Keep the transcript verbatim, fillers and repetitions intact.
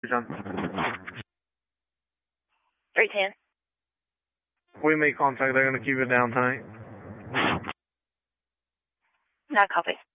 John. three ten. We make contact. They're going to keep it down tonight. No copy.